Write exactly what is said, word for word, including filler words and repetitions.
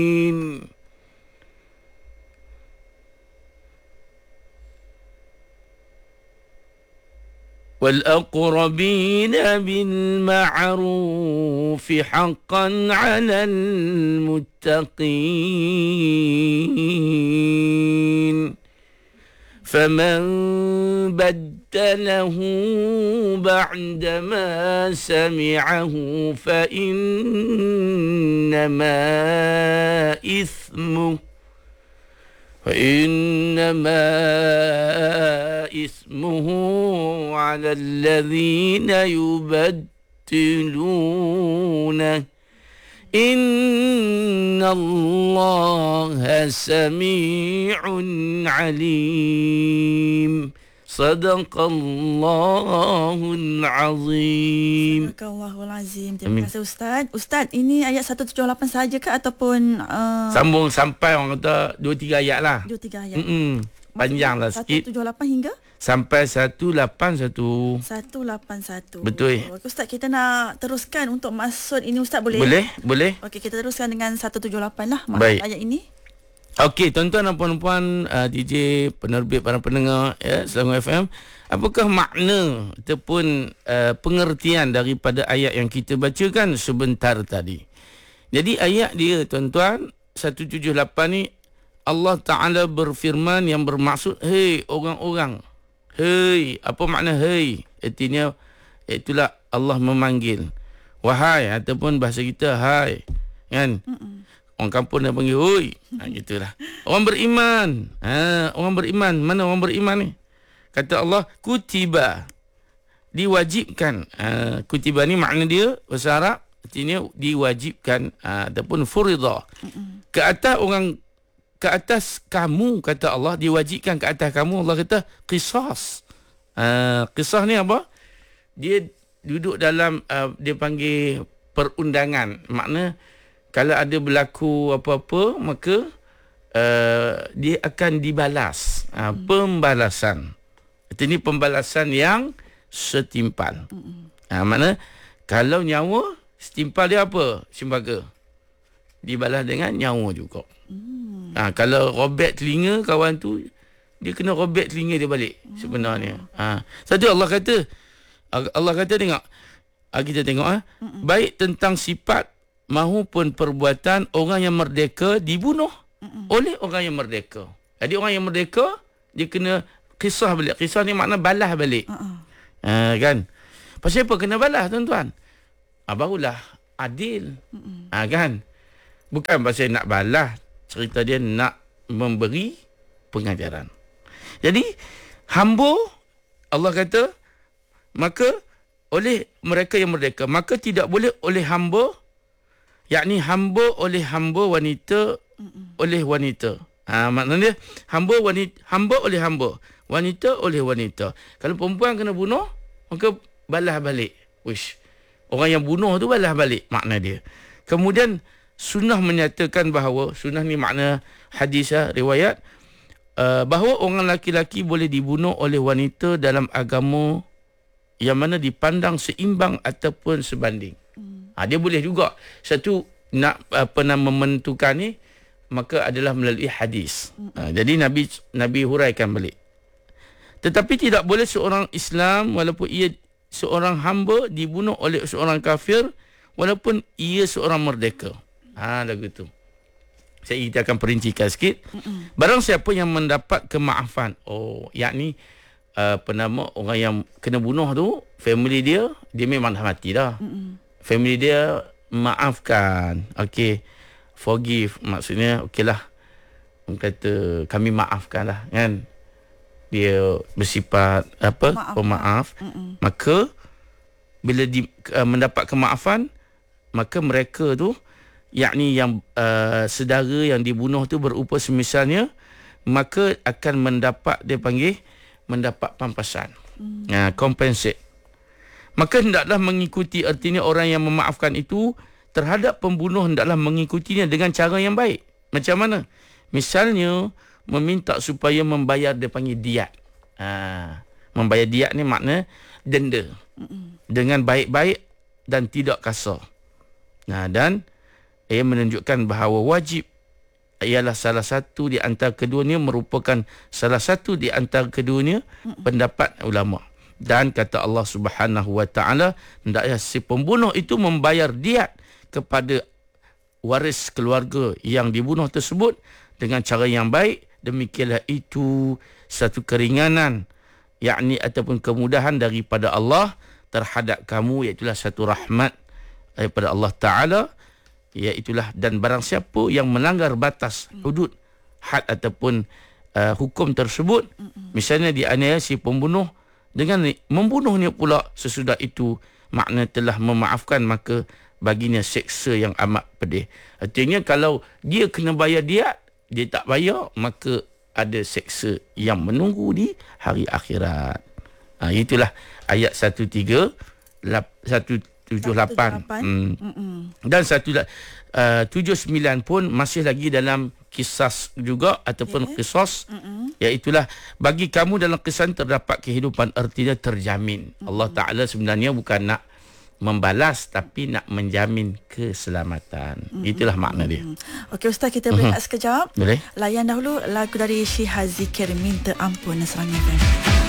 والأقربين بالمعروف حقا على المتقين فمن بدله بعدما سمعه فإنما إثمه فإنما إثمه على الذين يبدلونه إن الله سميع عليم صدق الله العظيم. Sadaqallahul azim. Terima kasih Ustaz. Ustaz, ini ayat seratus tujuh puluh lapan saja ke ataupun uh... sambung sampai orang kata dua tiga ayat lah. dua tiga ayat. Mm-mm. Panjang lah sikit. seratus tujuh puluh lapan hingga sampai seratus lapan puluh satu. seratus lapan puluh satu. Betul. Ustaz, kita nak teruskan untuk maksud ini Ustaz, boleh? Boleh, boleh. Okey, kita teruskan dengan seratus tujuh puluh lapan lah maksud ayat ini. Okey, tuan-tuan dan puan-puan, uh, D J, penerbit, para pendengar ya, Selangor F M, apakah makna ataupun uh, pengertian daripada ayat yang kita bacakan sebentar tadi? Jadi ayat dia, tuan-tuan, seratus tujuh puluh lapan ni, Allah Ta'ala berfirman yang bermaksud, hei orang-orang, hei, apa makna hei? Artinya, itulah Allah memanggil, wahai, ataupun bahasa kita, hai, kan? Mm-mm. Orang kampung dah panggil, oi. Ha, gitulah. Orang beriman. Ha, orang beriman. Mana orang beriman ni? Kata Allah, kutiba. Diwajibkan. Ha, kutiba ni makna dia, bahasa Arab, artinya diwajibkan. Ha, ataupun furidah. Ke atas orang, ke atas kamu, kata Allah, diwajibkan ke atas kamu. Allah kata, qisas. Ha, qisas ni apa? Dia duduk dalam, uh, dia panggil perundangan. Makna, kalau ada berlaku apa-apa, maka uh, dia akan dibalas. Uh, hmm. Pembalasan. Ini pembalasan yang setimpal. Hmm. Uh, makna, kalau nyawa, setimpal dia apa? Simbaga. Dibalas dengan nyawa juga. Hmm. Uh, kalau robek telinga kawan tu, dia kena robek telinga dia balik sebenarnya. Hmm. Uh, satu Allah kata, Allah kata tengok, uh, kita tengok, uh, hmm. baik tentang sifat maupun perbuatan orang yang merdeka dibunuh Mm-mm. oleh orang yang merdeka. Jadi orang yang merdeka, dia kena kisah balik. Kisah ni makna balas balik. Uh-uh. Uh, kan? Pasal apa kena balas, tuan-tuan? Ah, barulah adil. Ah, kan? Bukan pasal nak balas. Cerita dia nak memberi pengajaran. Jadi, hamba, Allah kata, maka oleh mereka yang merdeka, maka tidak boleh oleh hamba, yakni hamba oleh hamba, wanita Mm-mm. oleh wanita. Ha, maknanya hamba wanita, hamba oleh hamba, wanita oleh wanita. Kalau perempuan kena bunuh, maka balas balik. Wish. Orang yang bunuh tu balas balik, makna dia. Kemudian sunnah menyatakan bahawa, sunnah ni makna hadis, riwayat, uh, bahawa orang laki-laki boleh dibunuh oleh wanita dalam agama yang mana dipandang seimbang ataupun sebanding. Hmm. Ha, dia boleh juga. Satu nak apa nama menentukan ni, maka adalah melalui hadis. Hmm. Ha, jadi Nabi Nabi huraikan balik. Tetapi tidak boleh seorang Islam walaupun ia seorang hamba dibunuh oleh seorang kafir walaupun ia seorang merdeka. Ha, lagu tu. Saya kita akan perincikan sikit. Mm-mm. Barang siapa yang mendapat kemaafan, oh, yakni uh, apa nama orang yang kena bunuh tu, family dia, dia memang dah mati dah. Mm-mm. Family dia maafkan. Okey. Forgive, maksudnya okeylah. Orang kata kami maafkan lah, kan? Dia bersifat apa? Maaf. Pemaaf. Mm-mm. Maka bila di, uh, mendapat kemaafan, maka mereka tu, yakni yang uh, saudara yang dibunuh tu berupa semisalnya, maka akan mendapat, dia panggil mendapat pampasan. Mm. Uh, compensate. Maka hendaklah mengikuti, artinya orang yang memaafkan itu terhadap pembunuh hendaklah mengikutinya dengan cara yang baik. Macam mana? Misalnya meminta supaya membayar, dia panggil diat. Ha, membayar diat ni makna denda. Mm-mm. Dengan baik-baik dan tidak kasar. Nah, dan ia menunjukkan bahawa wajib ialah salah satu di antara keduanya merupakan salah satu di antara keduanya pendapat ulama. Dan kata Allah Subhanahu wa taala, hendaknya si pembunuh itu membayar diat kepada waris keluarga yang dibunuh tersebut dengan cara yang baik. Demikianlah itu satu keringanan, yakni ataupun kemudahan daripada Allah terhadap kamu, iaitulah satu rahmat daripada Allah Ta'ala, iaitulah. Dan barang siapa yang melanggar batas, hudud, had ataupun uh, hukum tersebut, misalnya dianiaya si pembunuh, dengan membunuhnya pula sesudah itu, makna telah memaafkan, maka baginya seksa yang amat pedih. Artinya kalau dia kena bayar diat, dia tak bayar, maka ada seksa yang menunggu di hari akhirat. Ha, itulah ayat seratus tiga seratus tujuh puluh lapan. Hmm. Dan satu uh, tujuh puluh sembilan pun masih lagi dalam kisah juga ataupun yeah. kisah, iaitulah bagi kamu dalam kisah terdapat kehidupan, artinya terjamin. Mm-mm. Allah Ta'ala sebenarnya bukan nak membalas, tapi nak menjamin keselamatan. Mm-hmm. Itulah makna dia. Okey Ustaz, kita berehat mm-hmm. sekejap. Boleh? Layan dahulu lagu dari Syiha Zikir, Minta Ampun, Serang F M.